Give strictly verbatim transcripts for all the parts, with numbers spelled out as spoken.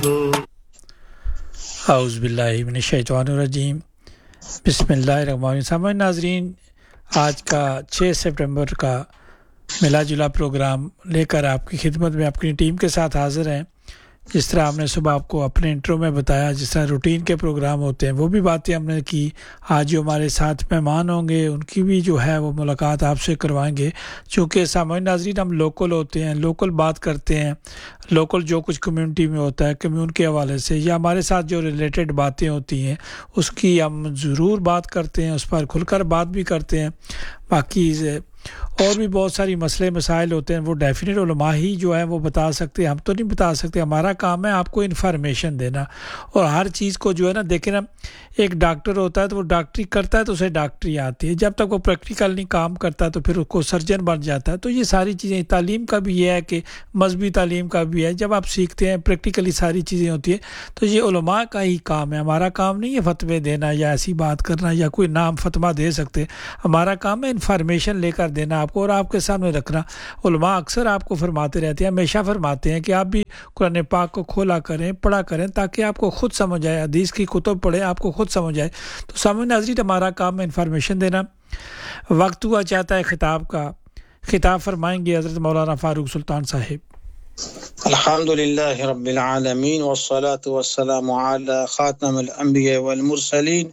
اعوذ باللہ من الشیطان الرجیم بسم اللہ الرحمن الرحیم. سامعین ناظرین، آج کا چھ سپٹمبر کا ملا جلا پروگرام لے کر آپ کی خدمت میں اپنی ٹیم کے ساتھ حاضر ہیں. جس طرح ہم نے صبح آپ کو اپنے انٹرو میں بتایا، جس طرح روٹین کے پروگرام ہوتے ہیں وہ بھی باتیں ہم نے کی. آج جو ہمارے ساتھ مہمان ہوں گے ان کی بھی جو ہے وہ ملاقات آپ سے کروائیں گے. چونکہ سامعین ناظرین، ہم لوکل ہوتے ہیں، لوکل بات کرتے ہیں، لوکل جو کچھ کمیونٹی میں ہوتا ہے کمیون کے حوالے سے یا ہمارے ساتھ جو ریلیٹڈ باتیں ہوتی ہیں اس کی ہم ضرور بات کرتے ہیں، اس پر کھل کر بات بھی کرتے ہیں. باقی اور بھی بہت ساری مسئلے مسائل ہوتے ہیں وہ ڈیفینیٹ علماء ہی جو ہے وہ بتا سکتے ہیں، ہم تو نہیں بتا سکتے. ہمارا کام ہے آپ کو انفارمیشن دینا. اور ہر چیز کو جو ہے نا، دیکھیں نا، ایک ڈاکٹر ہوتا ہے تو وہ ڈاکٹری کرتا ہے تو اسے ڈاکٹری آتی ہے. جب تک وہ پریکٹیکل نہیں کام کرتا تو پھر اس کو سرجن بن جاتا ہے. تو یہ ساری چیزیں، تعلیم کا بھی یہ ہے کہ مذہبی تعلیم کا بھی ہے، جب آپ سیکھتے ہیں پریکٹیکلی ساری چیزیں ہوتی ہیں. تو یہ علماء کا ہی کام ہے، ہمارا کام نہیں ہے فتوے دینا یا ایسی بات کرنا یا کوئی نام فتویٰ دے سکتے. ہمارا کام ہے انفارمیشن لے کر دینا آپ کو اور آپ کے سامنے رکھنا. علماء اکثر آپ کو فرماتے رہتے ہیں، ہمیشہ فرماتے ہیں کہ آپ بھی قرآن پاک کو کھولا کریں، پڑھا کریں، تاکہ آپ کو خود سمجھ آئے. حدیث کی کتب پڑھیں، آپ کو خود سمجھ آئے. تو سامعین ناظرین، ہمارا کام ہے انفارمیشن دینا. وقت ہوا چاہتا ہے خطاب کا. خطاب فرمائیں گے حضرت مولانا فاروق سلطان صاحب. الحمدللہ رب العالمین والصلاة والسلام علی خاتم الانبیاء والمرسلین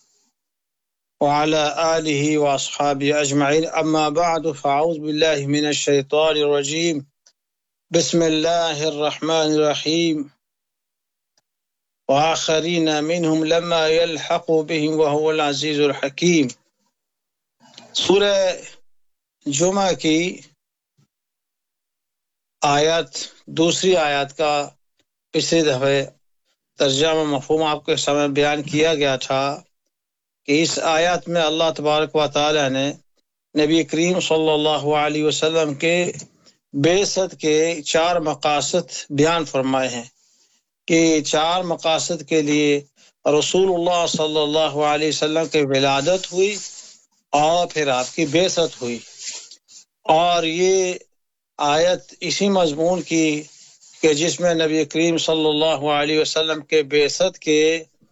وعلى آله واصحابه اجمعین. اما بعد فاعوذ باللہ من الشیطان الرجیم. بسم اللہ الرحمن الرحیم. وآخرین منهم لما يلحقوا بهم وهو العزیز الحکیم. سورہ جمعہ کی آیت، دوسری آیت کا پچھلے دفعہ ترجمہ مفہوم آپ کے سامنے بیان کیا گیا تھا کہ اس آیت میں اللہ تبارک و تعالی نے نبی کریم صلی اللہ علیہ وسلم کے بعثت کے چار مقاصد بیان فرمائے ہیں کہ چار مقاصد کے لیے رسول اللہ صلی اللہ علیہ وسلم کی ولادت ہوئی اور پھر آپ کی بعثت ہوئی. اور یہ آیت اسی مضمون کی کہ جس میں نبی کریم صلی اللہ علیہ وسلم کے بعثت کے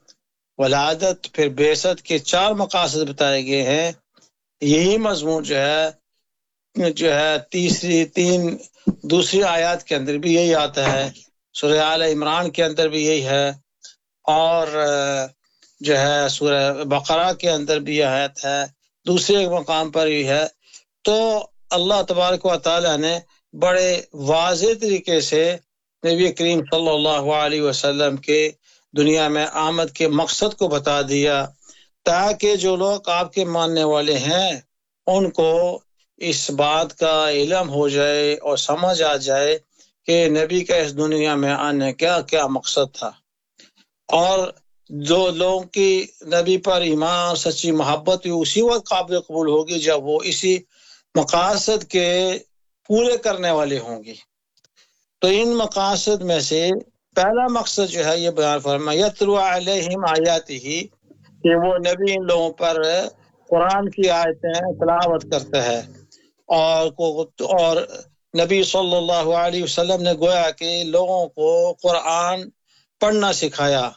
ولادت پھر بعثت کے چار مقاصد بتائے گئے ہیں. یہی مضمون جو ہے جو ہے تیسری تین دوسری آیات کے اندر بھی یہی آتا ہے. سورہ آل عمران کے اندر بھی یہی ہے اور جو ہے سورہ بقرہ کے اندر بھی یہ آیت ہے، دوسرے مقام پر یہ ہے. تو اللہ تبارک و تعالی نے بڑے واضح طریقے سے نبی کریم صلی اللہ علیہ وسلم کے دنیا میں آمد کے مقصد کو بتا دیا تاکہ جو لوگ آپ کے ماننے والے ہیں ان کو اس بات کا علم ہو جائے اور سمجھ آ جائے کہ نبی کا اس دنیا میں آنے کا کیا مقصد تھا. اور جو لوگوں کی نبی پر ایمان سچی محبت اسی وقت قابل قبول ہوگی جب وہ اسی مقاصد کے پورے کرنے والے ہوں گی. تو ان مقاصد میں سے پہلا مقصد جو ہے یہ بیان فرمایا یتلو علیہم آیاتہ، کہ وہ نبی ان لوگوں پر قرآن کی آیتیں تلاوت کرتا ہے. اور اور نبی صلی اللہ علیہ وسلم نے گویا کہ لوگوں کو قرآن پڑھنا سکھایا،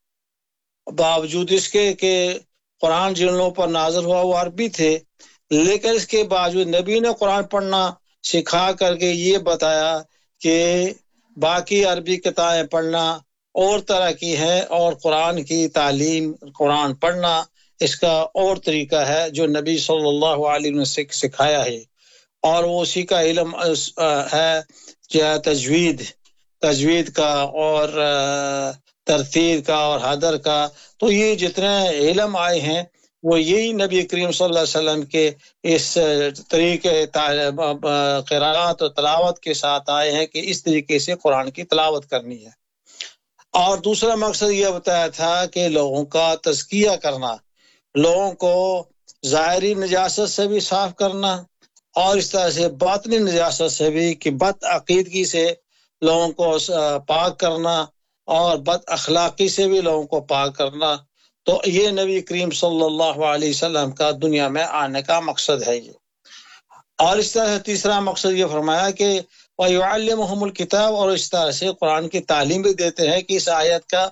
باوجود اس کے کہ قرآن جن لوگوں پر نازل ہوا وہ عربی تھے، لیکن اس کے باوجود نبی نے قرآن پڑھنا سکھا کر کے یہ بتایا کہ باقی عربی کتابیں پڑھنا اور طرح کی ہیں اور قرآن کی تعلیم، قرآن پڑھنا اس کا اور طریقہ ہے جو نبی صلی اللہ علیہ وسلم نے سکھایا ہے. اور وہ اسی کا علم ہے جو ہے تجوید تجوید کا اور ترتیل کا اور حدر کا. تو یہ جتنے علم آئے ہیں وہ یہی نبی کریم صلی اللہ علیہ وسلم کے اس طریقے قرات و تلاوت کے ساتھ آئے ہیں کہ اس طریقے سے قرآن کی تلاوت کرنی ہے. اور دوسرا مقصد یہ بتایا تھا کہ لوگوں کا تزکیہ کرنا، لوگوں کو ظاہری نجاست سے بھی صاف کرنا اور اس طرح سے باطنی نجاست سے بھی کہ بد عقیدگی سے لوگوں کو پاک کرنا اور بد اخلاقی سے بھی لوگوں کو پاک کرنا. تو یہ نبی کریم صلی اللہ علیہ وسلم کا دنیا میں آنے کا مقصد ہے یہ. اور اس طرح تیسرا مقصد یہ فرمایا کہ وَيُعَلِّمُهُمُ الْكِتَابَ، اور اس طرح سے قرآن کی تعلیم بھی دیتے ہیں کہ اس آیت کا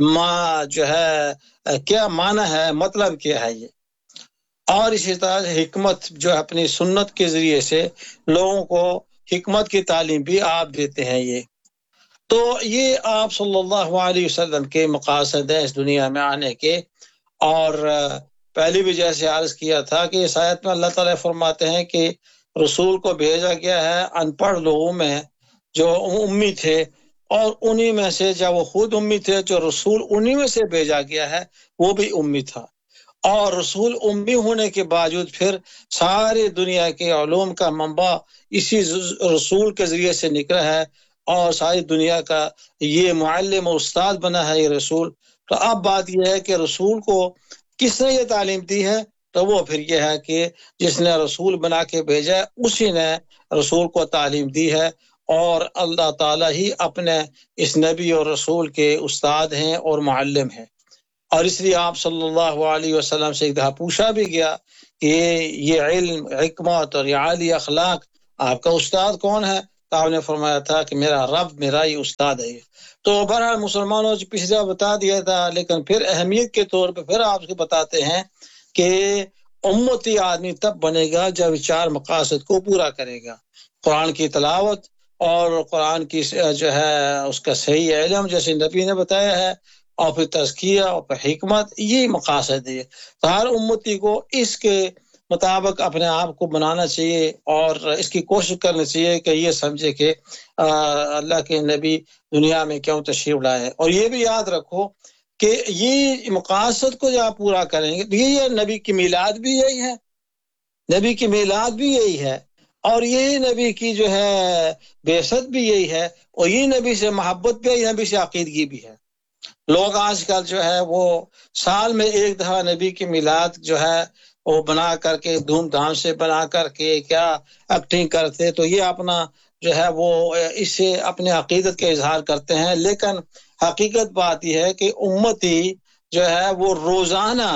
ما جو ہے کیا معنی ہے، مطلب کیا ہے یہ. اور اسی طرح حکمت جو اپنی سنت کے ذریعے سے لوگوں کو حکمت کی تعلیم بھی آپ دیتے ہیں. یہ تو یہ آپ صلی اللہ علیہ وسلم کے مقاصد ہیں اس دنیا میں آنے کے. اور پہلے بھی جیسے عرض کیا تھا کہ اس آیت میں اللہ تعالیٰ فرماتے ہیں کہ رسول کو بھیجا گیا ہے ان پڑھ لوگوں میں جو امی تھے، اور انہی میں سے جب وہ خود امی تھے جو رسول انہی میں سے بھیجا گیا ہے وہ بھی امی تھا. اور رسول امی ہونے کے باوجود پھر ساری دنیا کے علوم کا منبع اسی رسول کے ذریعے سے نکلا ہے، اور ساری دنیا کا یہ معلم و استاد بنا ہے یہ رسول. تو اب بات یہ ہے کہ رسول کو کس نے یہ تعلیم دی ہے، تو وہ پھر یہ ہے کہ جس نے رسول بنا کے بھیجا ہے اسی نے رسول کو تعلیم دی ہے، اور اللہ تعالیٰ ہی اپنے اس نبی اور رسول کے استاد ہیں اور معلم ہیں. اور اس لیے آپ صلی اللہ علیہ وسلم سے ایک دفعہ پوچھا بھی گیا کہ یہ علم، حکمت اور یہ عالی اخلاق آپ کا استاد کون ہے؟ تو آپ نے فرمایا تھا کہ میرا رب میرا ہی استاد ہے. تو بہرحال مسلمانوں سے پچھلے بتا دیا تھا، لیکن پھر اہمیت کے طور پہ پھر آپ کو بتاتے ہیں کہ امتی آدمی تب بنے گا جب چار مقاصد کو پورا کرے گا: قرآن کی تلاوت، اور قرآن کی جو ہے اس کا صحیح علم جیسے نبی نے بتایا ہے، اور پھر تزکیہ اور پھر حکمت. یہ مقاصد ہے. تو ہر امتی کو اس کے مطابق اپنے آپ کو بنانا چاہیے، اور اس کی کوشش کرنی چاہیے کہ یہ سمجھے کہ اللہ کے نبی دنیا میں کیوں تشریف لائے. اور یہ بھی یاد رکھو کہ یہ مقاصد کو جب پورا کریں گے، یہ نبی کی میلاد بھی یہی ہے، نبی کی میلاد بھی یہی ہے، اور یہی نبی کی جو ہے بعثت بھی یہی ہے، اور یہ نبی سے محبت بھی ہے، نبی سے عقیدگی بھی ہے. لوگ آج کل جو ہے وہ سال میں ایک دفعہ نبی کی میلاد جو ہے وہ بنا کر کے دھوم دھام سے بنا کر کے کیا ایکٹنگ کرتے، تو یہ اپنا جو ہے وہ اس سے اپنے عقیدت کا اظہار کرتے ہیں. لیکن حقیقت بات یہ ہے کہ امتی جو ہے وہ روزانہ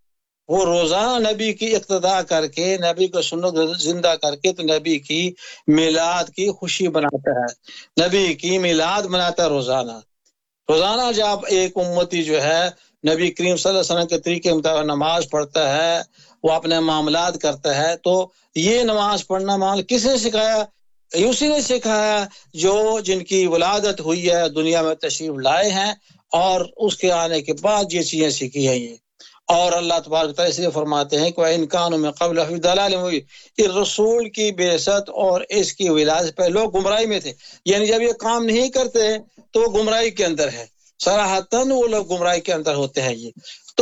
وہ روزانہ نبی کی اقتداء کر کے، نبی کو سنت زندہ کر کے تو نبی کی میلاد کی خوشی بناتا ہے، نبی کی میلاد مناتا ہے روزانہ. روزانہ جب ایک امتی جو ہے نبی کریم صلی اللہ علیہ وسلم کے طریقے مطابق نماز پڑھتا ہے، وہ اپنے معاملات کرتا ہے، تو یہ نماز پڑھنا معاملہ کس نے سکھایا؟ اسی نے سکھایا جو جن کی ولادت ہوئی ہے، دنیا میں تشریف لائے ہیں، اور اس کے آنے کے بعد یہ چیزیں سیکھی ہیں. یہ اور اللہ تبارک تعالیٰ اس لیے فرماتے ہیں کہ ان کانوا من قبل فی ضلال مبین، اس رسول کی بعثت اور اس کی ولادت پہ لوگ گمراہی میں تھے. یعنی جب یہ کام نہیں کرتے تو وہ گمراہی کے اندر ہے، صراحتاً وہ لوگ گمراہی کے اندر ہوتے ہیں. یہ تو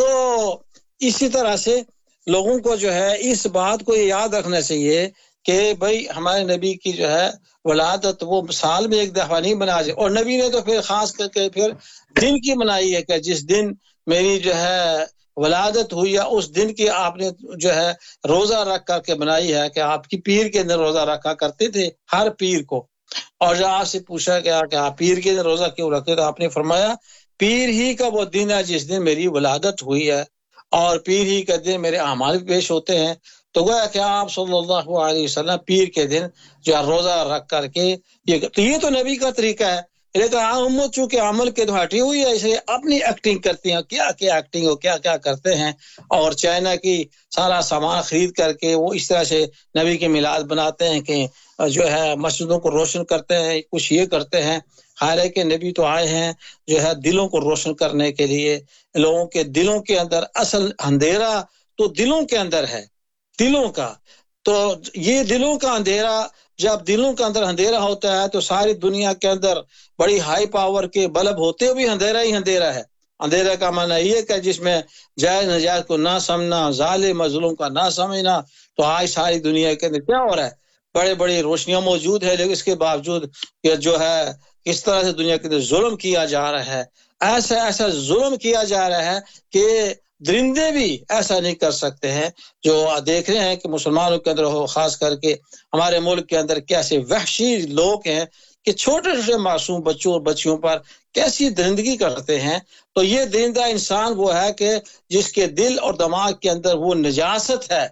اسی طرح سے لوگوں کو جو ہے اس بات کو یاد رکھنا چاہیے کہ بھئی ہمارے نبی کی جو ہے ولادت وہ سال میں ایک دفعہ نہیں بنا جائے. اور نبی نے تو پھر خاص کر کے پھر دن کی منائی ہے کہ جس دن میری جو ہے ولادت ہوئی ہے اس دن کی آپ نے جو ہے روزہ رکھ کر کے بنائی ہے، کہ آپ کی پیر کے دن روزہ رکھا کرتے تھے ہر پیر کو. اور جب آپ سے پوچھا گیا کہ آپ پیر کے دن روزہ کیوں رکھتے، تو آپ نے فرمایا پیر ہی کا وہ دن ہے جس دن میری ولادت ہوئی ہے، اور پیر ہی کا دن میرے اعمال پیش ہوتے ہیں. تو گویا کہ آپ صلی اللہ علیہ وسلم پیر کے دن جو روزہ رکھ کر کے یہ تو یہ تو نبی کا طریقہ ہے. لیکن امت چونکہ عمل کے ہٹی ہوئی ہے، اس لیے اپنی ایکٹنگ کرتی ہیں، کیا کیا ایکٹنگ ہو کیا کیا کرتے ہیں، اور چائنا کی سارا سامان خرید کر کے وہ اس طرح سے نبی کی میلاد بناتے ہیں کہ جو ہے مسجدوں کو روشن کرتے ہیں، کچھ یہ کرتے ہیں. حالانکہ نبی تو آئے ہیں جو ہے دلوں کو روشن کرنے کے لیے. لوگوں کے دلوں کے اندر اصل اندھیرا تو دلوں کے اندر ہے، دلوں کا. تو یہ دلوں کا اندھیرا، جب دلوں کا اندر اندھیرا ہوتا ہے تو ساری دنیا کے اندر بڑی ہائی پاور کے بلب ہوتے ہوئے اندھیرا ہی اندھیرا ہے. اندھیرا کا معنی یہ کہ جس میں جائز ناجائز کو نہ سمجھنا، ظالم مظلوم کا نہ سمجھنا. تو آج ساری دنیا کے اندر کیا ہو رہا ہے؟ بڑے بڑی روشنیاں موجود ہے، لیکن اس کے باوجود کہ جو ہے کس طرح سے دنیا کے اندر ظلم کیا جا رہا ہے. ایسا ایسا ظلم کیا جا رہا ہے کہ درندے بھی ایسا نہیں کر سکتے ہیں. جو دیکھ رہے ہیں کہ مسلمانوں کے اندر ہو، خاص کر کے ہمارے ملک کے اندر کیسے وحشی لوگ ہیں کہ چھوٹے چھوٹے معصوم بچوں اور بچیوں پر کیسی درندگی کرتے ہیں. تو یہ درندہ انسان وہ ہے کہ جس کے دل اور دماغ کے اندر وہ نجاست ہے،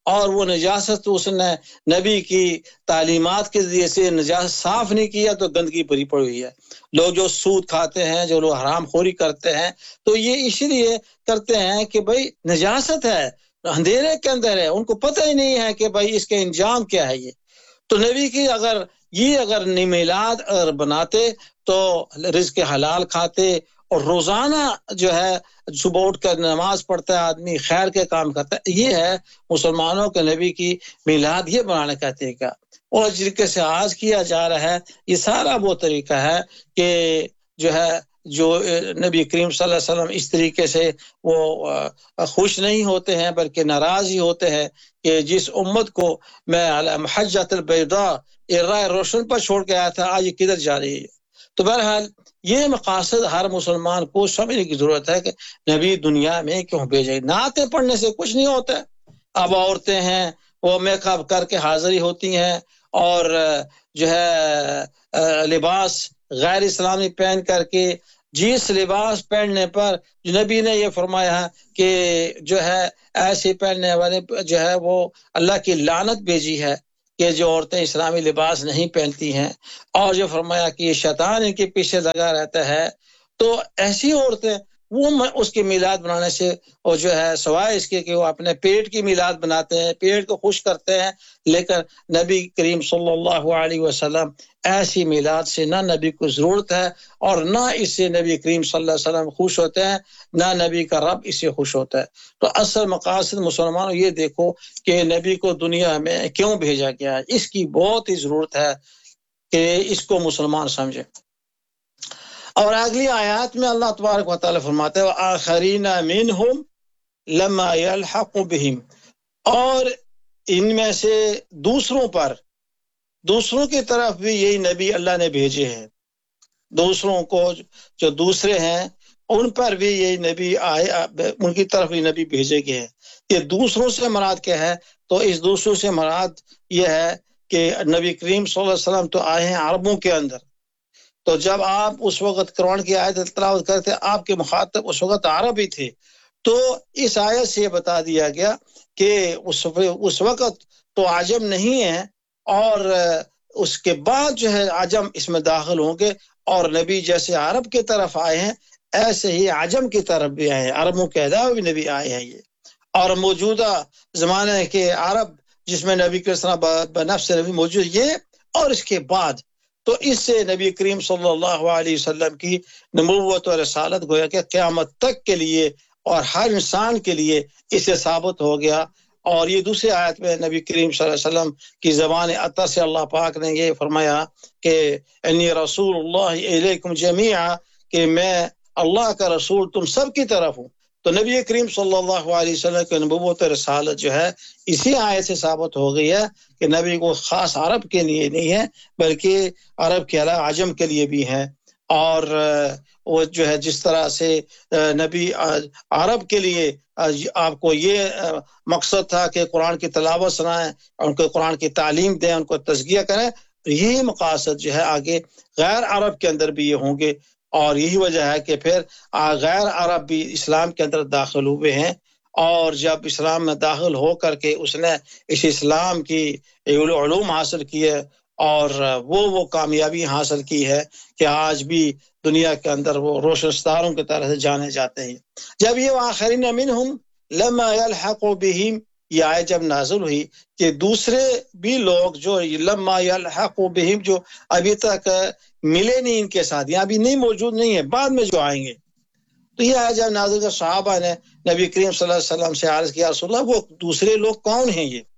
اور وہ نجاست اس نے نبی کی تعلیمات کے ذریعے سے نجاست صاف نہیں کیا تو گندگی بھری پڑی ہوئی ہے. لوگ جو سود کھاتے ہیں، جو لوگ حرام خوری کرتے ہیں، تو یہ اسی لیے کرتے ہیں کہ بھائی نجاست ہے، اندھیرے کے اندر ہے، ان کو پتہ ہی نہیں ہے کہ بھائی اس کے انجام کیا ہے. یہ تو نبی کی اگر یہ اگر میلاد اگر بناتے تو رزق حلال کھاتے، اور روزانہ جو ہے صبح اٹھ کر نماز پڑھتا ہے آدمی، خیر کے کام کرتا ہے. یہ ہے مسلمانوں کے نبی کی میلاد یہ بنانے کا طریقہ. اور جس طریقے سے آج کیا جا رہا ہے یہ سارا وہ طریقہ ہے کہ جو ہے جو نبی کریم صلی اللہ علیہ وسلم اس طریقے سے وہ خوش نہیں ہوتے ہیں بلکہ ناراض ہی ہوتے ہیں کہ جس امت کو میں محجۃ البیضاء راہ روشن پر چھوڑ کے آیا تھا آج یہ کدھر جا رہی ہے. تو بہرحال یہ مقاصد ہر مسلمان کو سمجھنے کی ضرورت ہے کہ نبی دنیا میں کیوں بھیجے. نعتیں پڑھنے سے کچھ نہیں ہوتا. اب عورتیں ہیں وہ میک اپ کر کے حاضری ہوتی ہیں اور جو ہے لباس غیر اسلامی پہن کر کے، جس لباس پہننے پر نبی نے یہ فرمایا کہ جو ہے ایسے پہننے والے جو ہے وہ اللہ کی لعنت بھیجی ہے کہ جو عورتیں اسلامی لباس نہیں پہنتی ہیں، اور جو فرمایا کہ یہ شیطان ان کے پیچھے لگا رہتا ہے. تو ایسی عورتیں وہ اس کی میلاد بنانے سے اور جو ہے سوائے اس کے کہ وہ اپنے پیٹ کی میلاد بناتے ہیں، پیٹ کو خوش کرتے ہیں، لیکن نبی کریم صلی اللہ علیہ وسلم ایسی میلاد سے نہ نبی کو ضرورت ہے اور نہ اس سے نبی کریم صلی اللہ علیہ وسلم خوش ہوتے ہیں، نہ نبی کا رب اس سے خوش ہوتا ہے. تو اصل مقاصد مسلمانوں یہ دیکھو کہ نبی کو دنیا میں کیوں بھیجا گیا ہے، اس کی بہت ہی ضرورت ہے کہ اس کو مسلمان سمجھے. اور اگلی آیات میں اللہ تبارک و تعالی فرماتے ہیں وآخرین منہم لما یلحق بہم، اور ان میں سے دوسروں پر، دوسروں کی طرف بھی یہی نبی اللہ نے بھیجے ہیں. دوسروں کو جو دوسرے ہیں ان پر بھی یہی نبی آئے، ان کی طرف بھی نبی بھیجے گئے ہیں. یہ دوسروں سے مراد کیا ہے؟ تو اس دوسروں سے مراد یہ ہے کہ نبی کریم صلی اللہ علیہ وسلم تو آئے ہیں عربوں کے اندر. تو جب آپ اس وقت قرآن کی آیت تلاوت کرتے آپ کے مخاطب اس وقت عرب ہی تھے، تو اس آیت سے یہ بتا دیا گیا کہ اس اس وقت تو عجم نہیں ہے، اور اس کے بعد جو ہے عجم اس میں داخل ہوں گے، اور نبی جیسے عرب کی طرف آئے ہیں ایسے ہی عجم کی طرف بھی آئے ہیں، عربوں کے علاوہ بھی نبی آئے ہیں. یہ اور موجودہ زمانے کے عرب جس میں نبی کے سلام بنفس نبی موجود یہ، اور اس کے بعد تو اس سے نبی کریم صلی اللہ علیہ وسلم کی نبوت اور رسالت گویا کہ قیامت تک کے لیے اور ہر انسان کے لیے اسے ثابت ہو گیا. اور یہ دوسری آیت میں نبی کریم صلی اللہ علیہ وسلم کی زبان عطا سے اللہ پاک نے یہ فرمایا کہ انی رسول اللہ الیکم جمیعا، کہ میں اللہ کا رسول تم سب کی طرف ہوں. تو نبی کریم صلی اللہ علیہ وسلم کی نبوت اور رسالت جو ہے اسی آیت سے ثابت ہو گئی ہے کہ نبی کو خاص عرب کے لیے نہیں ہے بلکہ عرب کے علاوہ عجم کے لیے بھی ہے. اور وہ جو ہے جس طرح سے نبی عرب کے لیے آپ کو یہ مقصد تھا کہ قرآن کی تلاوت سنائیں، ان کو قرآن کی تعلیم دیں، ان کو تزکیہ کریں، یہی مقاصد جو ہے آگے غیر عرب کے اندر بھی یہ ہوں گے. اور یہی وجہ ہے کہ پھر غیر عرب بھی اسلام کے اندر داخل ہوئے ہیں، اور جب اسلام میں داخل ہو کر کے اس نے اس اسلام کی علوم حاصل کی ہے اور وہ وہ کامیابی حاصل کی ہے کہ آج بھی دنیا کے اندر وہ روشن ستاروں کی طرح سے جانے جاتے ہیں. جب یہ آخرین منہم لما یلحق بہم یہ آیت جب نازل ہوئی کہ دوسرے بھی لوگ جو لما یلحق بہم جو ابھی تک ملے نہیں ان کے ساتھ، یہاں بھی نہیں موجود نہیں ہے، بعد میں جو آئیں گے، تو یہ آیت جب نازل ہوئی صحابہ نے نبی کریم صلی اللہ علیہ وسلم سے عرض کیا رسول اللہ وہ دوسرے لوگ کون ہیں؟ یہ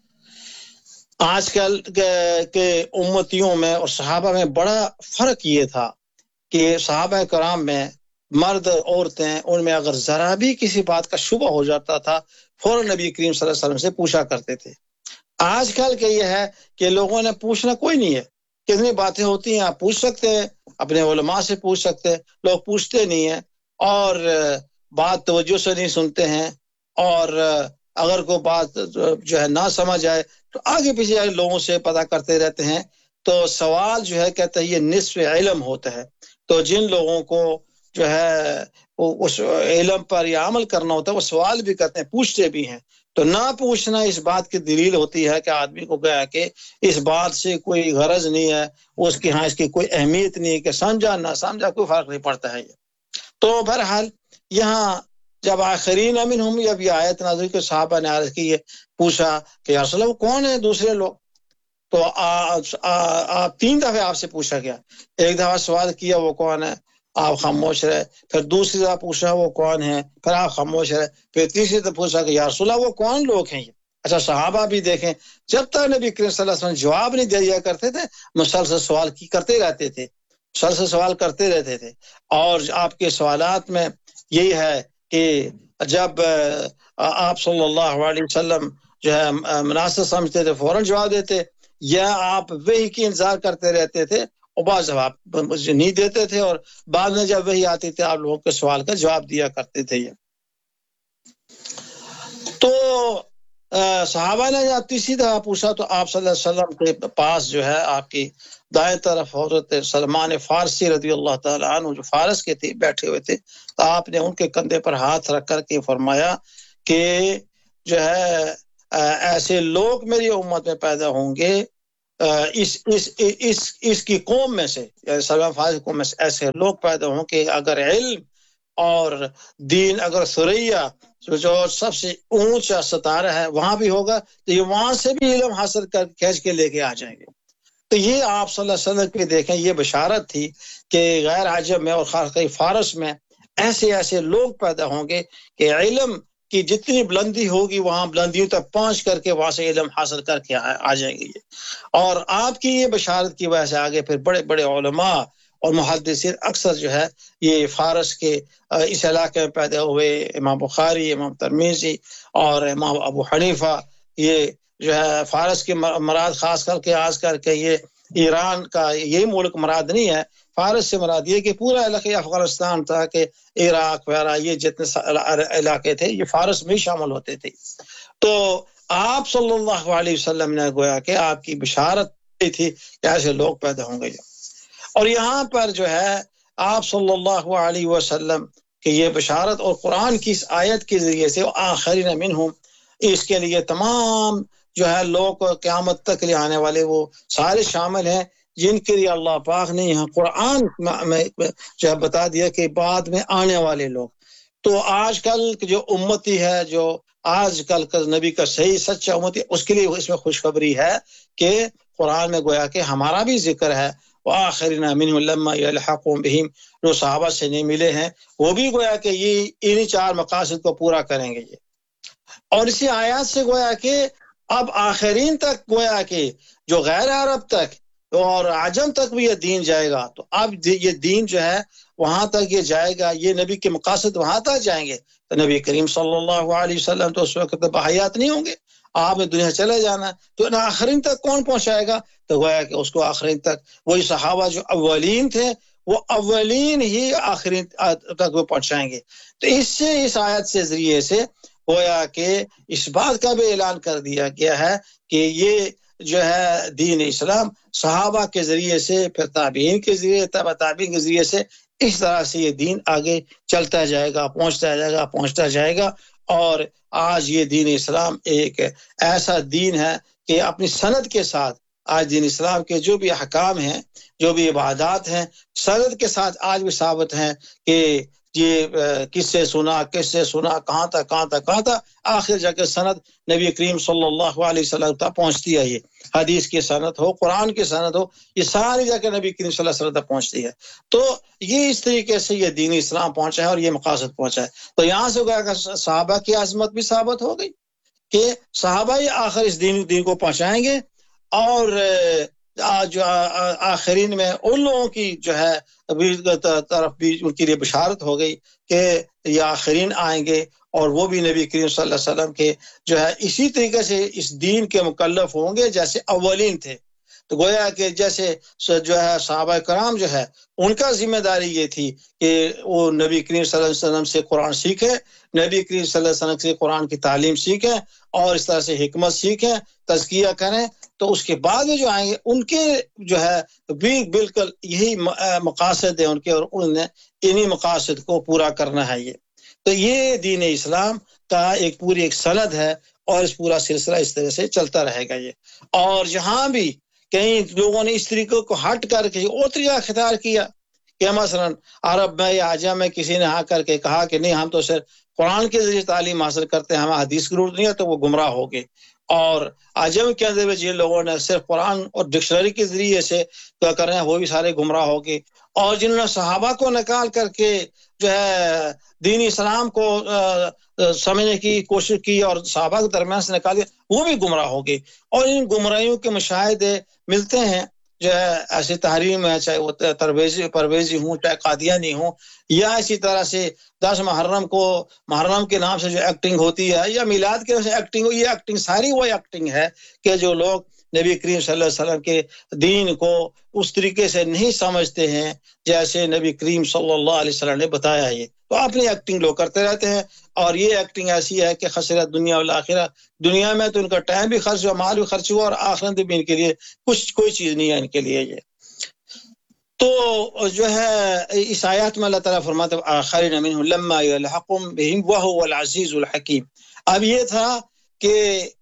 آج کل کے امتیوں میں اور صحابہ میں بڑا فرق یہ تھا کہ صحابہ کرام میں مرد عورتیں ان میں اگر ذرا بھی کسی بات کا شبہ ہو جاتا تھا فوراً نبی کریم صلی اللہ علیہ وسلم سے پوچھا کرتے تھے. آج کل کے یہ ہے کہ لوگوں نے پوچھنا کوئی نہیں ہے، کتنی باتیں ہوتی ہیں آپ پوچھ سکتے ہیں، اپنے علماء سے پوچھ سکتے ہیں، لوگ پوچھتے نہیں ہیں اور بات توجہ سے نہیں سنتے ہیں، اور اگر کوئی بات جو ہے نہ سمجھ آئے تو آگے پیچھے لوگوں سے پتہ کرتے رہتے ہیں. تو سوال جو ہے کہتے ہیں یہ نصف علم ہوتا ہے. تو جن لوگوں کو جو ہے اس علم پر یہ عمل کرنا ہوتا ہے وہ سوال بھی کرتے ہیں، پوچھتے بھی ہیں. تو نہ پوچھنا اس بات کی دلیل ہوتی ہے کہ آدمی کو گیا کہ اس بات سے کوئی غرض نہیں ہے، اس کی ہاں اس کی کوئی اہمیت نہیں ہے، کہ سمجھا نہ سمجھا کوئی فرق نہیں پڑتا ہے یہ۔ تو بہرحال یہاں جب آخرین منہم، جب یہ آیت نازل کہ صحابہ نے عرض کی، پوچھا کہ یا رسول اللہ کون ہیں دوسرے لوگ، تو آپ تین دفعہ آپ سے پوچھا گیا، ایک دفعہ سوال کیا وہ کون ہے، آپ خاموش رہے، پھر دوسری دفعہ پوچھا وہ کون ہے، پھر آپ خاموش رہے، پھر تیسری دفعہ پوچھا کہ یا رسول اللہ وہ کون لوگ ہیں یہ۔ اچھا صحابہ بھی دیکھیں، جب تک نبی کریم صلی اللہ علیہ وسلم جواب نہیں دیا کرتے تھے، مسلسل سوال کی کرتے رہتے تھے، مسلسل سوال کرتے رہتے تھے۔ اور آپ کے سوالات میں یہی ہے کہ جب آپ صلی اللہ علیہ وسلم جو ہے مناسب سمجھتے تھے فوراً جواب دیتے، یا آپ وحی کی انتظار کرتے رہتے تھے اور بعض جواب نہیں دیتے تھے، اور بعد میں جب وحی آتی تھی آپ لوگوں کے سوال کا جواب دیا کرتے تھے۔ یہ تو صحابہ نے جب تیسری دفعہ پوچھا تو آپ صلی اللہ علیہ وسلم کے پاس جو ہے آپ کی دائیں طرف حضرت سلمان فارسی رضی اللہ تعالیٰ عنہ جو فارس کے تھے بیٹھے ہوئے تھے، تو آپ نے ان کے کندھے پر ہاتھ رکھ کر کے فرمایا کہ جو ہے ایسے لوگ میری امت میں پیدا ہوں گے، اس اس اس اس کی قوم میں سے، یعنی سلمان فارسی قوم میں سے ایسے لوگ پیدا ہوں کہ اگر علم اور دین، اگر ثریا جو سب سے اونچا ستارہ ہے وہاں بھی ہوگا تو یہ وہاں سے بھی علم حاصل کر کھینچ کے لے کے آ جائیں گے۔ تو یہ آپ صلی اللہ علیہ وسلم کی دیکھیں یہ بشارت تھی کہ غیر عجم میں اور خاص کر فارس میں ایسے ایسے لوگ پیدا ہوں گے کہ علم کی جتنی بلندی ہوگی وہاں بلندیوں تک پہنچ کر کے وہاں سے علم حاصل کر کے آ جائیں گے یہ۔ اور آپ کی یہ بشارت کی وجہ سے آگے پھر بڑے بڑے علماء اور محدثین اکثر جو ہے یہ فارس کے اس علاقے میں پیدا ہوئے، امام بخاری، امام ترمذی اور امام ابو حنیفہ، یہ جو ہے فارس کے مراد خاص کر کے آج کر کے یہ ایران کا یہ ملک مراد نہیں ہے، فارس سے مراد یہ کہ پورا علاقہ افغانستان تھا کہ عراق وغیرہ یہ جتنے علاقے تھے یہ فارس میں شامل ہوتے تھے۔ تو آپ صلی اللہ علیہ وسلم نے گویا کہ آپ کی بشارت تھی کہ ایسے لوگ پیدا ہوں گے۔ اور یہاں پر جو ہے آپ صلی اللہ علیہ وسلم کہ یہ بشارت اور قرآن کی اس آیت کے ذریعے سے آخرین منہم، اس کے لیے تمام جو ہے لوگ قیامت تک لے آنے والے وہ سارے شامل ہیں جن کے لیے اللہ پاک نے یہاں قرآن میں جو ہے بتا دیا کہ بعد میں آنے والے لوگ۔ تو آج کل جو امتی ہے، جو آج کل کا نبی کا صحیح سچا امتی، اس کے لیے اس میں خوشخبری ہے کہ قرآن میں گویا کہ ہمارا بھی ذکر ہے، وآخرین منہم لما یلحقون بہم، جو صحابہ سے نہیں ملے ہیں وہ بھی گویا کہ یہ انہی چار مقاصد کو پورا کریں گے یہ۔ اور اسی آیات سے گویا کہ اب آخرین تک گویا کہ جو غیر عرب تک اور عجم تک بھی یہ دین جائے گا، تو اب یہ دین جو ہے وہاں تک یہ جائے گا، یہ نبی کے مقاصد وہاں تک جائیں گے۔ تو نبی کریم صلی اللہ علیہ وسلم تو اس وقت بحیات نہیں ہوں گے، آپ نے دنیا چلے جانا، تو آخرین تک کون پہنچائے گا؟ تو گویا کہ اس کو آخرین تک وہی صحابہ جو اولین تھے وہ اولین ہی آخرین تک وہ پہنچائیں گے۔ تو اس سے اس آیت سے ذریعے سے گویا کہ اس بات کا بھی اعلان کر دیا گیا ہے کہ یہ جو ہے دین اسلام صحابہ کے ذریعے سے، پھر تابعین کے ذریعے، تبع تابعین کے ذریعے سے اس طرح سے یہ دین آگے چلتا جائے گا، پہنچتا جائے گا پہنچتا جائے گا اور آج یہ دین اسلام ایک ایسا دین ہے کہ اپنی سند کے ساتھ آج دین اسلام کے جو بھی احکام ہیں، جو بھی عبادات ہیں، سند کے ساتھ آج بھی ثابت ہیں کہ یہ کس سے سنا، کس سے سنا، کہاں تک کہاں تک کہاں تک، آخر جا کے سند نبی کریم صلی اللہ علیہ وسلم تک پہنچتی ہے۔ یہ حدیث کی سند ہو، قرآن کی سند ہو، یہ ساری جا کے نبی کریم صلی اللہ علیہ وسلم تک پہنچتی ہے۔ تو یہ اس طریقے سے یہ دین اسلام پہنچا ہے اور یہ مقاصد پہنچا ہے۔ تو یہاں سے گویا کہ صحابہ کی عظمت بھی ثابت ہو گئی کہ صحابہ ہی آخر اس دین دین کو پہنچائیں گے، اور جو آخرین میں ان لوگوں کی جو ہے طرف بھی ان کے لیے بشارت ہو گئی کہ یہ آخرین آئیں گے اور وہ بھی نبی کریم صلی اللہ علیہ وسلم کے جو ہے اسی طریقے سے اس دین کے مکلف ہوں گے جیسے اولین تھے۔ تو گویا کہ جیسے جو ہے صحابہ کرام جو ہے ان کا ذمہ داری یہ تھی کہ وہ نبی کریم صلی اللہ علیہ وسلم سے قرآن سیکھیں، نبی کریم صلی اللہ علیہ وسلم سے قرآن کی تعلیم سیکھیں اور اس طرح سے حکمت سیکھیں، تزکیہ کریں، تو اس کے بعد جو آئیں گے ان کے جو ہے بھی بالکل یہی مقاصد ہیں ان کے، اور انہوں نے انہی مقاصد کو پورا کرنا ہے۔ یہ تو یہ دین اسلام کا ایک پوری ایک سند ہے اور اس پورا سلسلہ اس طرح سے چلتا رہے گا یہ. اور جہاں بھی کہیں لوگوں نے اس طریقے کو ہٹ کر کے اور طریقہ اختیار کیا کہ مثلا عرب میں یا عجم میں کسی نے آ کر کے کہا کہ نہیں ہم تو صرف قرآن کے ذریعے تعلیم حاصل کرتے ہیں، ہمیں حدیث کی ضرورت نہیں ہے، تو وہ گمراہ ہو گئے. اور عجم کے اندر جن لوگوں نے صرف قرآن اور ڈکشنری کے ذریعے سے کیا کر رہے ہیں وہ بھی سارے گمراہ ہو گئے. اور جنہوں نے صحابہ کو نکال کر کے جو ہے دین اسلام کو سمجھنے کی کوشش کی اور صحابہ کے درمیان سے نکال دیا وہ بھی گمراہ ہو گئے. اور ان گمراہیوں کے مشاہدے ملتے ہیں جو ہے ایسی تحریم ہے، چاہے وہ پرویزی پرویزی ہوں، چاہے قادیانی ہوں، یا اسی طرح سے دس محرم کو محرم کے نام سے جو ایکٹنگ ہوتی ہے یا میلاد کے نام سے ایکٹنگ ہو، یہ ایکٹنگ ساری وہ ایکٹنگ ہے کہ جو لوگ نبی کریم صلی اللہ علیہ وسلم کے دین کو اس طریقے سے نہیں سمجھتے ہیں جیسے نبی کریم صلی اللہ علیہ وسلم نے بتایا ہے. تو اپنی ایکٹنگ لوگ کرتے رہتے ہیں، اور یہ ایکٹنگ ایسی ہے کہ خسرت دنیا والآخرہ، دنیا میں تو ان کا ٹائم بھی خرچ ہوا، مال بھی خرچ ہوا، اور آخرت بھی ان کے لیے کچھ کوئی چیز نہیں ہے ان کے لیے یہ. تو جو ہے اس آیات میں اللہ تعالیٰ فرماتے ہیں آخرین منهم لما يلحقهم بهم وهو العزیز الحکیم. اب یہ تھا کہ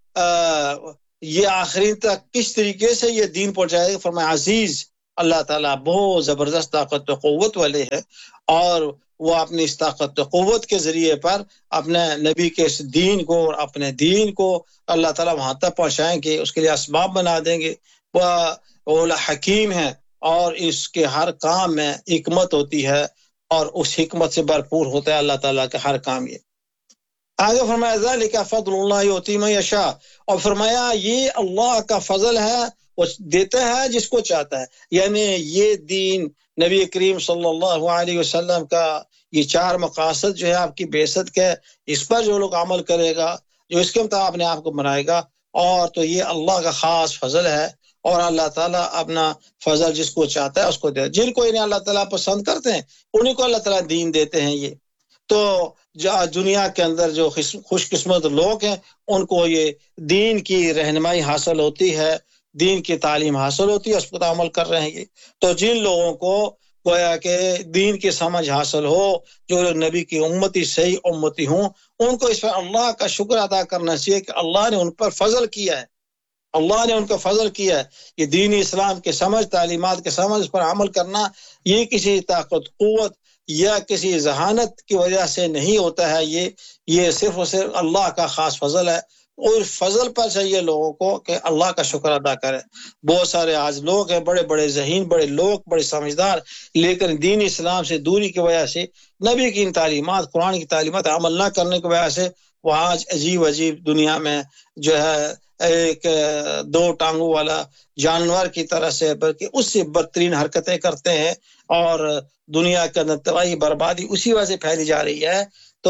یہ آخرین تک کس طریقے سے یہ دین پہنچائے گا. فرمایا عزیز، اللہ تعالیٰ بہت زبردست طاقت و قوت والے ہے، اور وہ اپنی اس طاقت و قوت کے ذریعے پر اپنے نبی کے اس دین کو اور اپنے دین کو اللہ تعالیٰ وہاں تک پہنچائیں گے، اس کے لیے اسباب بنا دیں گے. وہ حکیم ہے اور اس کے ہر کام میں حکمت ہوتی ہے، اور اس حکمت سے بھرپور ہوتا ہے اللہ تعالیٰ کا ہر کام. یہ آگے فرمایا ذالک فضل اللہ یؤتی من یشاء، اور فرمایا یہ اللہ کا فضل ہے، وہ دیتا ہے جس کو چاہتا ہے. یعنی یہ دین نبی کریم صلی اللہ علیہ وسلم کا یہ چار مقاصد جو ہے آپ کی بعثت کے، اس پر جو لوگ عمل کرے گا، جو اس کے مطابق اپنے آپ کو بنائے گا، اور تو یہ اللہ کا خاص فضل ہے. اور اللہ تعالیٰ اپنا فضل جس کو چاہتا ہے اس کو دے. جن کو انہیں اللہ تعالیٰ پسند کرتے ہیں انہیں کو اللہ تعالیٰ دین دیتے ہیں. یہ تو دنیا کے اندر جو خوش قسمت لوگ ہیں ان کو یہ دین کی رہنمائی حاصل ہوتی ہے، دین کی تعلیم حاصل ہوتی ہے، اس پر عمل کر رہے ہیں. یہ تو جن لوگوں کو گویا کہ دین کی سمجھ حاصل ہو، جو لوگ نبی کی امتی صحیح امتی ہوں، ان کو اس پر اللہ کا شکر ادا کرنا چاہیے کہ اللہ نے ان پر فضل کیا ہے، اللہ نے ان کا فضل کیا ہے. یہ دین اسلام کے سمجھ، تعلیمات کے سمجھ، اس پر عمل کرنا یہ کسی طاقت قوت یا کسی ذہانت کی وجہ سے نہیں ہوتا ہے، یہ یہ صرف اور صرف اللہ کا خاص فضل ہے. اور فضل پر چاہیے لوگوں کو کہ اللہ کا شکر ادا کرے. بہت سارے آج لوگ ہیں بڑے بڑے ذہین، بڑے لوگ، بڑے سمجھدار، لیکن دین اسلام سے دوری کی وجہ سے، نبی کی تعلیمات، قرآن کی تعلیمات عمل نہ کرنے کی وجہ سے وہ آج عجیب عجیب دنیا میں جو ہے ایک دو ٹانگوں والا جانور کی طرح سے، بلکہ اس سے بدترین حرکتیں کرتے ہیں، اور دنیا کے اندر تباہی بربادی اسی وجہ سے پھیلی جا رہی ہے. تو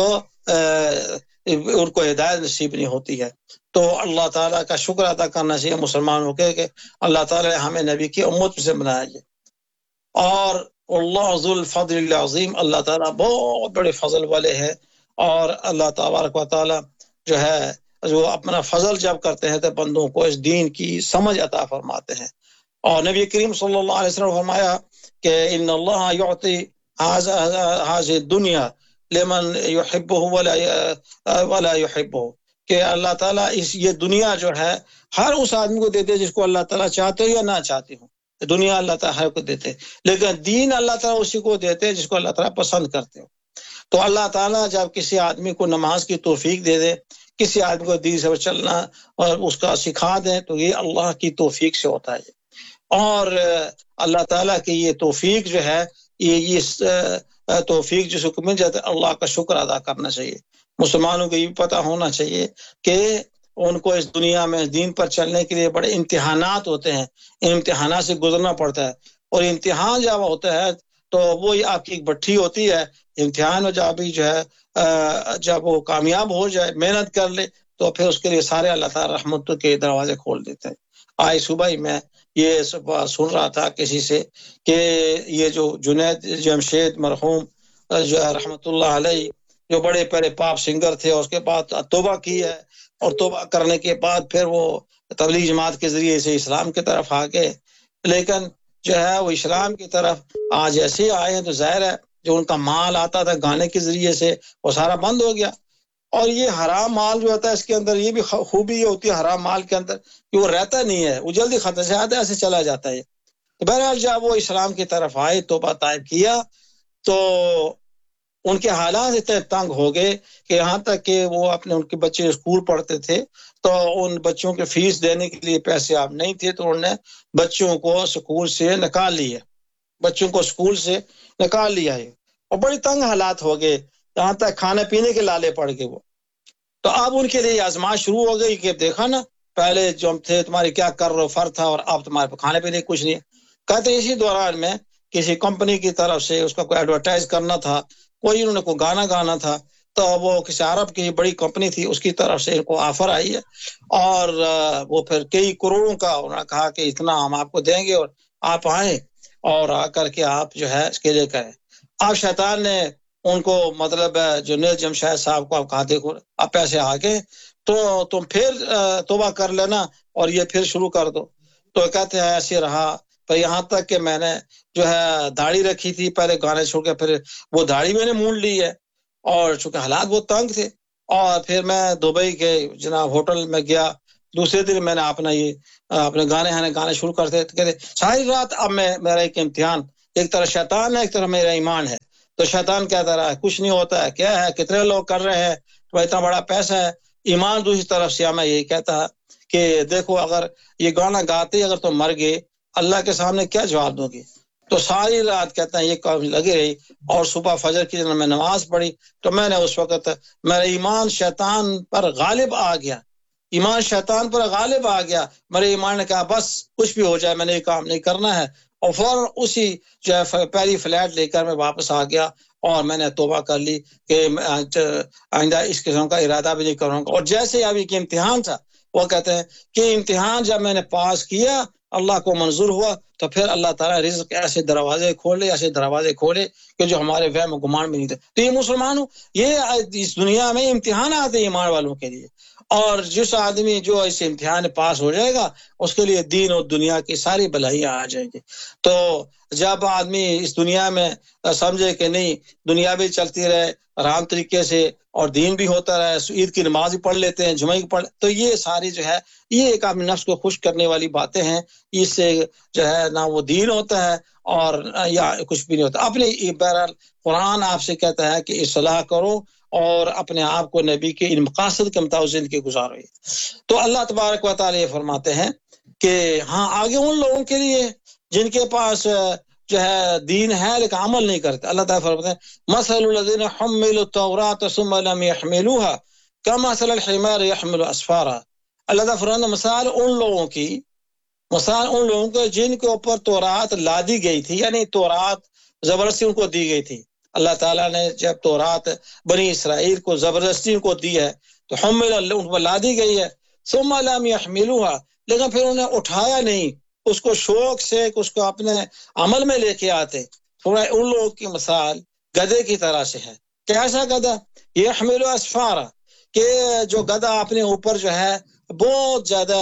ان کو ہدایت نصیب نہیں ہوتی ہے. تو اللہ تعالیٰ کا شکر ادا کرنا چاہیے مسلمانوں کے کہ اللہ تعالیٰ نے ہمیں نبی کی امت سے بنایا ہے. اور اللہ ذو الفضل العظیم، اللہ تعالیٰ بہت بڑے فضل والے ہیں. اور اللہ تبارک و تعالیٰ جو ہے جو اپنا فضل جب کرتے ہیں تو بندوں کو اس دین کی سمجھ عطا فرماتے ہیں. اور نبی کریم صلی اللہ علیہ وسلم نے فرمایا کہ ان اللہ یعطی هذه الدنيا لمن يحبه ولا ولا يحبه، کہ اللہ تعالیٰ اس یہ دنیا جو ہے ہر اس آدمی کو دیتے جس کو اللہ تعالیٰ چاہتے ہو یا نہ چاہتے ہو. دنیا اللہ تعالیٰ ہر کو دیتے، لیکن دین اللہ تعالیٰ اسی کو دیتے جس کو اللہ تعالیٰ پسند کرتے ہو. تو اللہ تعالیٰ جب کسی آدمی کو نماز کی توفیق دے دے، کسی آدمی کو دین سے چلنا اور اس کا سکھا دیں، تو یہ اللہ کی توفیق سے ہوتا ہے. اور اللہ تعالیٰ کی یہ توفیق جو ہے، یہ اس توفیق جس کو مل جاتا ہے، اللہ کا شکر ادا کرنا چاہیے. مسلمانوں کو یہ پتہ ہونا چاہیے کہ ان کو اس دنیا میں دین پر چلنے کے لیے بڑے امتحانات ہوتے ہیں، ان امتحانات سے گزرنا پڑتا ہے. اور امتحان جب ہوتا ہے تو وہی آپ کی ایک بٹھی ہوتی ہے، امتحان میں جب بھی جو ہے جب وہ کامیاب ہو جائے، محنت کر لے، تو پھر اس کے لیے سارے اللہ تعالیٰ رحمتوں کے دروازے کھول دیتے ہیں. آج صبح ہی میں یہ سن رہا تھا کسی سے کہ یہ جو جنید جمشید مرحوم جو رحمت اللہ علیہ، جو بڑے پہلے پاپ سنگر تھے، اور اس کے بعد توبہ کی ہے، اور توبہ کرنے کے بعد پھر وہ تبلیغ جماعت کے ذریعے سے اسلام کی طرف آ گئے. لیکن جو ہے وہ اسلام کی طرف آج ایسے آئے ہیں تو ظاہر ہے جو ان کا مال آتا تھا گانے کے ذریعے سے وہ سارا بند ہو گیا. اور یہ حرام مال جو ہوتا ہے اس کے اندر یہ بھی خوبی یہ ہوتی ہے حرام مال کے اندر کہ وہ رہتا نہیں ہے، وہ جلدی ختم سے آتا ہے، ایسے چلا جاتا ہے۔ تو بہرحال جب وہ اسلام کی طرف آئے، توبہ طائب کیا، تو ان کے حالات اتنے تنگ ہو گئے کہ یہاں تک کہ وہ اپنے ان کے بچے اسکول پڑھتے تھے تو ان بچوں کے فیس دینے کے لیے پیسے آپ نہیں تھے، تو انہوں نے بچوں کو اسکول سے نکال لیے بچوں کو اسکول سے نکال لیا ہے، اور بڑی تنگ حالات ہو گئے، یہاں تک کھانے پینے کے لالے پڑ گئے وہ۔ تو اب ان کے لیے آزمائش شروع ہو گئی کہ دیکھا نا پہلے جو ہم تھے تمہاری کیا کر رہے ہو فر تھا، اور اب تمہارے کھانے پینے کچھ نہیں ہے۔ کہتے اسی دوران میں کسی کمپنی کی طرف سے اس کا کوئی ایڈورٹائز کرنا تھا، کوئی انہوں نے کوئی گانا گانا تھا، تو وہ کسی عرب کی بڑی کمپنی تھی اس کی طرف سے ان کو آفر آئی ہے، اور وہ پھر کئی کروڑوں کا انہوں نے کہا کہ اتنا ہم آپ کو دیں گے اور آپ آئیں اور آ کر کے آپ جو ہے اس کے لیے کریں۔ اب شیطان نے ان کو مطلب جو نیل جمشید صاحب کو آپ کہا دیکھو آپ پیسے آ گئے تو تم پھر توبہ کر لینا اور یہ پھر شروع کر دو۔ تو کہتے ہیں ایسے رہا، پر یہاں تک کہ میں نے جو ہے داڑھی رکھی تھی، پہلے گانے چھوڑ کے پھر وہ داڑھی میں نے مونڈ لی ہے، اور چونکہ حالات بہت تنگ تھے، اور پھر میں دبئی کے جناب ہوٹل میں گیا، دوسرے دن میں نے اپنا یہ اپنے گانے ہانے گانے شروع کرتے کہتے ساری رات اب میں میرا ایک امتحان، ایک طرح شیطان ہے ایک طرح میرا ایمان ہے۔ تو شیطان کہتا رہا کچھ نہیں ہوتا ہے، کیا ہے کتنے لوگ کر رہے ہیں تو اتنا بڑا پیسہ ہے۔ ایمان دوسری طرف سے میں یہی کہتا کہ دیکھو اگر یہ گانا گاتے اگر تم مر گئے اللہ کے سامنے کیا جواب دو گے؟ تو ساری رات کہتا ہے یہ کام لگی رہی، اور صبح فجر کی جب میں نماز پڑھی تو میں نے اس وقت میرا ایمان شیطان پر غالب آ گیا، ایمان شیطان پر غالب آ گیا، میرے ایمان نے کہا بس کچھ بھی ہو جائے میں نے یہ کام نہیں کرنا ہے، اور فوراً اسی جو ہے پہلی فلیٹ لے کر میں واپس آ گیا اور میں نے توبہ کر لی کہ آئندہ اس قسم کا ارادہ بھی نہیں کروں گا۔ اور جیسے ابھی کہ امتحان تھا، وہ کہتے ہیں کہ امتحان جب میں نے پاس کیا اللہ کو منظور ہوا تو پھر اللہ تعالیٰ رزق ایسے دروازے کھولے ایسے دروازے کھولے کہ جو ہمارے وہم و گمان میں نہیں تھے۔ تو یہ مسلمانوں یہ اس دنیا میں امتحان آتے ایمان والوں کے لیے، اور جس آدمی جو اس امتحان پاس ہو جائے گا اس کے لیے دین اور دنیا کی ساری بھلائیاں آ جائیں گی۔ تو جب آدمی اس دنیا میں سمجھے کہ نہیں دنیا بھی چلتی رہے آرام طریقے سے اور دین بھی ہوتا رہے، عید کی نماز بھی پڑھ لیتے ہیں جمعہ کی پڑھ، تو یہ ساری جو ہے یہ ایک اپنے نفس کو خوش کرنے والی باتیں ہیں، اس سے جو ہے نہ وہ دین ہوتا ہے اور یا کچھ بھی نہیں ہوتا۔ اپنے بہرحال قرآن آپ سے کہتا ہے کہ اصلاح کرو اور اپنے آپ کو نبی کے ان مقاصد کے مطابق زندگی گزارو۔ تو اللہ تبارک و تعالی یہ فرماتے ہیں کہ ہاں آگے ان لوگوں کے لیے جن کے پاس جو ہے دین ہے لیکن عمل نہیں کرتے، اللہ تعالیٰ فرماتے ہیں مثل الذین حملوا التوراة ثم لم يحملوها كمثل الحمار يحمل اسفارا۔ اللہ تعالیٰ فرماتے ہیں مثال ان لوگوں کی مثال ان لوگوں کے جن کے اوپر تورات لادی گئی تھی، یعنی تورات زبردستی ان کو دی گئی تھی۔ اللہ تعالیٰ نے جب تورات بنی اسرائیل کو زبردستی ان کو دی ہے تو حمل ان کو لادی گئی ہے، ثم لم يحملوها، لیکن پھر انہیں اٹھایا نہیں اس کو شوق سے اس کو اپنے عمل میں لے کے آتے۔ ان لوگوں کی مثال گدھے کی طرح سے ہے۔ کیسا گدھا؟ یحمل اسفارا، کہ جو گدھا اپنے اوپر جو ہے بہت زیادہ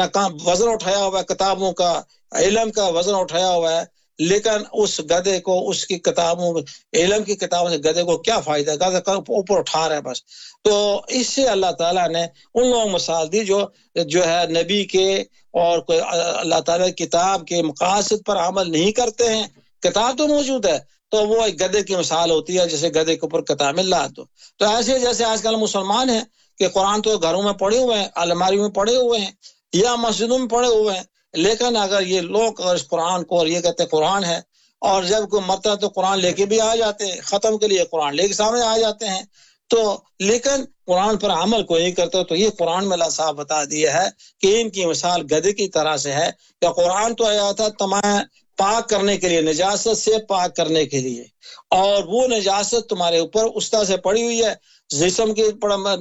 وزن اٹھایا ہوا ہے، کتابوں کا علم کا وزن اٹھایا ہوا ہے، لیکن اس گدھے کو اس کی کتابوں علم کی کتابوں سے گدھے کو کیا فائدہ؟ گدھے کا اوپر اٹھا رہا ہے بس۔ تو اس سے اللہ تعالیٰ نے ان لوگوں مثال دی جو جو ہے نبی کے اور کوئی اللہ تعالیٰ کی کتاب کے مقاصد پر عمل نہیں کرتے ہیں، کتاب تو موجود ہے تو وہ ایک گدھے کی مثال ہوتی ہے جیسے گدھے کے اوپر کتاب مل رہا تو تو ایسے جیسے آج کل مسلمان ہیں کہ قرآن تو گھروں میں پڑھے ہوئے ہیں، الماریوں میں پڑھے ہوئے ہیں یا مسجدوں میں پڑھے ہوئے ہیں، لیکن اگر یہ لوگ اگر اس قرآن کو اور یہ کہتے ہیں قرآن ہے، اور جب کوئی مرتا ہے تو قرآن لے کے بھی آ جاتے ہیں، ختم کے لیے قرآن لے کے سامنے آ جاتے ہیں، تو لیکن قرآن پر عمل کوئی نہیں کرتا، تو یہ قرآن میں اللہ صاحب بتا دیا ہے کہ ان کی مثال گدھے کی طرح سے ہے کہ قرآن تو آیا تھا تمام پاک کرنے کے لیے، نجاست سے پاک کرنے کے لیے، اور وہ نجاست تمہارے اوپر استاد سے پڑی ہوئی ہے، جسم کی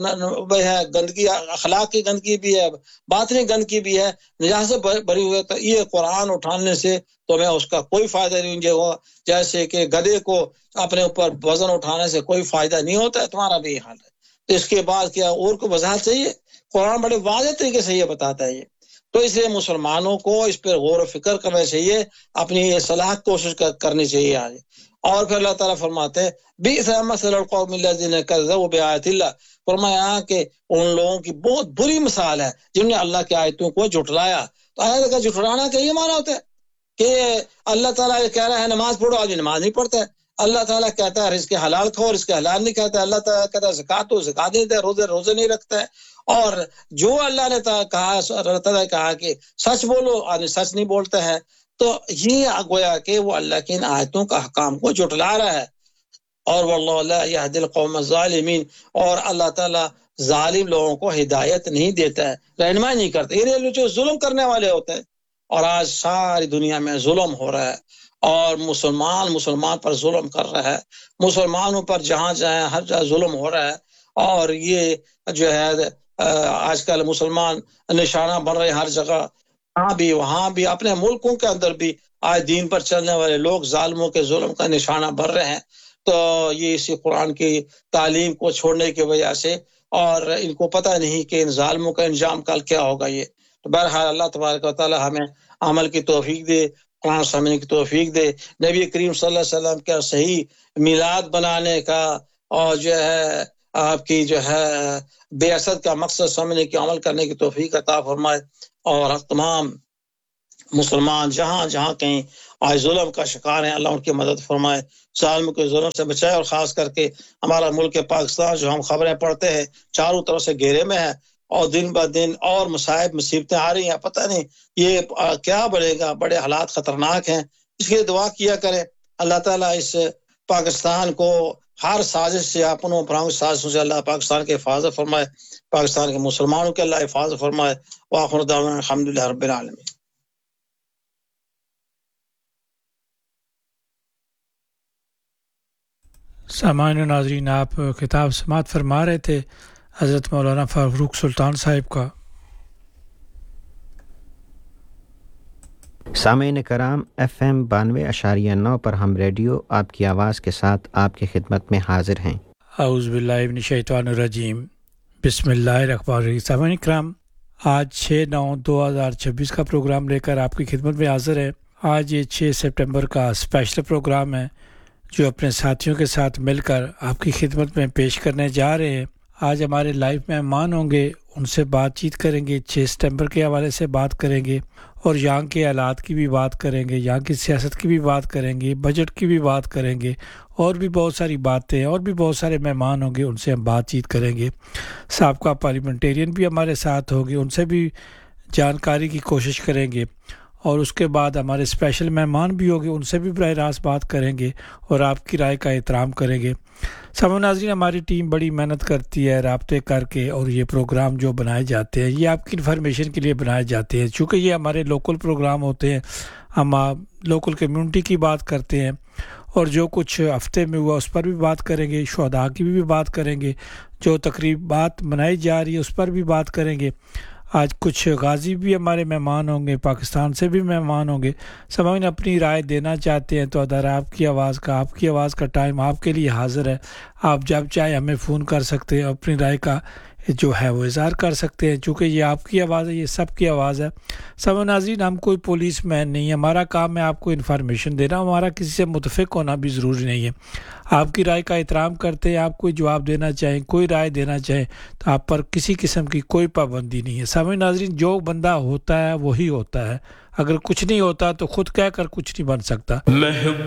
ہے گندگی، اخلاق کی گندگی بھی ہے، باطنی گندگی بھی ہے، نجاست بھری ہوئی ہے، تو یہ قرآن اٹھانے سے تمہیں اس کا کوئی فائدہ نہیں ہوگا، جیسے کہ گدھے کو اپنے اوپر وزن اٹھانے سے کوئی فائدہ نہیں ہوتا ہے، تمہارا بھی حال ہے۔ تو اس کے بعد کیا اور کو وضاحت چاہیے؟ قرآن بڑے واضح طریقے سے یہ بتاتا ہے یہ، تو اس لیے مسلمانوں کو اس پر غور و فکر کرنا چاہیے، اپنی اصلاح کوشش کرنی چاہیے آج۔ اور پھر اللہ تعالیٰ فرماتے ہیں بئس مثل القوم الذین کذبوا بآیات اللہ، فرمایا کہ ان لوگوں کی بہت بری مثال ہے جنہوں نے اللہ کی آیتوں کو جھٹلایا۔ تو آیت کا جھٹلانا کا یہ معنی ہوتا ہے کہ اللہ تعالیٰ یہ کہہ رہا ہے نماز پڑھو، آدمی نماز نہیں پڑھتا ہے۔ اللہ تعالیٰ کہتا ہے رزق حلال کھاؤ، رزق حلال نہیں کہتا ہے۔ اللہ تعالیٰ کہتا ہے زکات دو، زکات نہیں دیتا ہے۔ روزے روزے نہیں رکھتا ہے۔ اور جو اللہ نے کہا، اللہ تعالیٰ نے کہا کہ سچ بولو، آدمی سچ نہیں بولتا ہے۔ تو یہ گویا کہ وہ اللہ کی ان آیتوں کا حکام کو جھٹلا رہا ہے۔ اور واللہ لا یہدی القوم الظالمین، اور اللہ تعالیٰ ظالم لوگوں کو ہدایت نہیں دیتا ہے، رہنمائی نہیں کرتا۔ یہ جو ظلم کرنے والے ہوتے ہیں، اور آج ساری دنیا میں ظلم ہو رہا ہے، اور مسلمان مسلمان پر ظلم کر رہا ہے، مسلمانوں پر جہاں جائیں ہر جگہ ظلم ہو رہا ہے۔ اور یہ جو ہے آج کل مسلمان نشانہ بن رہے ہیں ہر جگہ، ہاں بھی وہاں بھی، اپنے ملکوں کے اندر بھی آج دین پر چلنے والے لوگ ظالموں کے ظلم کا نشانہ بن رہے ہیں۔ تو یہ اسی قرآن کی تعلیم کو چھوڑنے کی وجہ سے، اور ان کو پتہ نہیں کہ ان ظالموں کا انجام کل کیا ہوگا۔ یہ تو بہرحال اللہ تبارک و تعالی ہمیں عمل کی توفیق دے، قرآن سمجھنے کی توفیق دے، نبی کریم صلی اللہ علیہ وسلم کا صحیح میلاد بنانے کا، اور جو ہے آپ کی جو ہے بعثت کا مقصد سمجھنے کی، عمل کرنے کی توفیق عطا فرمائے۔ اور تمام مسلمان جہاں جہاں کہیں آج ظلم کا شکار ہیں، اللہ ان کی مدد فرمائے، ظالموں کے ظلم سے بچائے۔ اور خاص کر کے ہمارا ملک پاکستان جو ہم خبریں پڑھتے ہیں چاروں طرف سے گھیرے میں ہے، اور دن بہ دن اور مصائب مصیبتیں آ رہی ہیں، پتہ نہیں یہ کیا بڑھے گا، بڑے حالات خطرناک ہیں۔ اس لیے دعا کیا کریں اللہ تعالیٰ اس پاکستان کو ہر سازش سے، اپنوں پراؤں سازشوں سے اللہ پاکستان کے حفاظت فرمائے، پاکستان کے مسلمانوں کے اللہ حفاظت فرمائے۔ وآخر دعوانا الحمدللہ رب العالمین۔ سامعین و ناظرین، آپ خطاب سماعت فرما رہے تھے حضرت مولانا فاروق سلطان صاحب کا۔ سامعین کرام، ایف ایم بانوے اشاریہ نو پر ہم ریڈیو آپ کی آواز کے ساتھ آپ کی خدمت میں حاضر ہیں۔ اعوذ باللہ من الشیطان الرجیم، بسم اللہ الرحمن الرحیم۔ سامعین کرام، آج چھ نو دو ہزار چھبیس کا پروگرام لے کر آپ کی خدمت میں حاضر ہے۔ آج یہ چھ سپٹمبر کا اسپیشل پروگرام ہے جو اپنے ساتھیوں کے ساتھ مل کر آپ کی خدمت میں پیش کرنے جا رہے ہیں۔ آج ہمارے لائیو مہمان ہوں گے، ان سے بات چیت کریں گے، چھ سپٹمبر کے حوالے سے بات کریں گے، اور یہاں کے حالات کی بھی بات کریں گے، یہاں کی سیاست کی بھی بات کریں گے، بجٹ کی بھی بات کریں گے، اور بھی بہت ساری باتیں، اور بھی بہت سارے مہمان ہوں گے، ان سے ہم بات چیت کریں گے۔ سابقہ پارلیمنٹیرین بھی ہمارے ساتھ ہوگے، ان سے بھی جانکاری کی کوشش کریں گے، اور اس کے بعد ہمارے اسپیشل مہمان بھی ہوں گے، ان سے بھی براہ راست بات کریں گے اور آپ کی رائے کا احترام کریں گے۔ سامعین ناظرین، ہماری ٹیم بڑی محنت کرتی ہے رابطے کر کے، اور یہ پروگرام جو بنائے جاتے ہیں یہ آپ کی انفارمیشن کے لیے بنائے جاتے ہیں، چونکہ یہ ہمارے لوکل پروگرام ہوتے ہیں، ہم لوکل کمیونٹی کی بات کرتے ہیں، اور جو کچھ ہفتے میں ہوا اس پر بھی بات کریں گے، شہداء کی بھی بات کریں گے، جو تقریبات منائی جا رہی ہے اس پر بھی بات کریں گے۔ آج کچھ غازی بھی ہمارے مہمان ہوں گے، پاکستان سے بھی مہمان ہوں گے۔ سامعین اپنی رائے دینا چاہتے ہیں تو ادھر آپ کی آواز کا آپ کی آواز کا ٹائم آپ کے لیے حاضر ہے۔ آپ جب چاہے ہمیں فون کر سکتے ہیں، اپنی رائے کا جو ہے وہ اظہار کر سکتے ہیں، چونکہ یہ آپ کی آواز ہے، یہ سب کی آواز ہے۔ سامعین ناظرین، ہم کوئی پولیس مین نہیں ہے، ہمارا کام ہے آپ کو انفارمیشن دینا، ہمارا کسی سے متفق ہونا بھی ضروری نہیں ہے۔ آپ کی رائے کا احترام کرتے ہیں، آپ کوئی جواب دینا چاہیں، کوئی رائے دینا چاہیں تو آپ پر کسی قسم کی کوئی پابندی نہیں ہے۔ سامعین ناظرین، جو بندہ ہوتا ہے وہی ہوتا ہے، اگر کچھ نہیں ہوتا تو خود کہہ کر کچھ نہیں بن سکتا۔